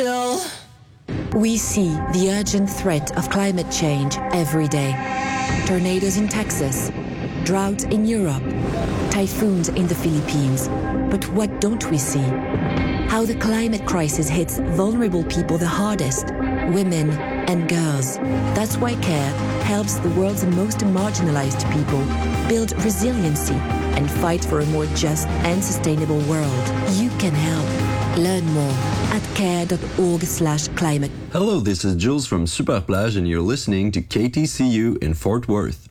Jill. We see the urgent threat of climate change every day. Tornadoes in Texas, droughts in Europe, typhoons in the Philippines. But what don't we see? How the climate crisis hits vulnerable people the hardest, women and girls. That's why CARE helps the world's most marginalized people build resiliency and fight for a more just and sustainable world. You can help. Learn more at care.org/climate. Hello, this is Jules from Superplage and you're listening to KTCU in Fort Worth.